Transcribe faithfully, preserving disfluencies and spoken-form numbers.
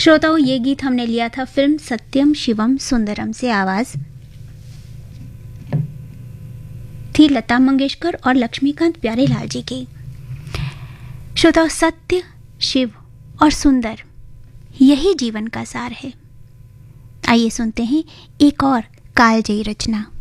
श्रोताओं, ये गीत हमने लिया था फिल्म सत्यम शिवम सुंदरम से। आवाज थी लता मंगेशकर और लक्ष्मीकांत प्यारेलाल जी की। श्रोताओं, सत्य, शिव और सुंदर, यही जीवन का सार है। आइए सुनते हैं एक और कालजयी रचना।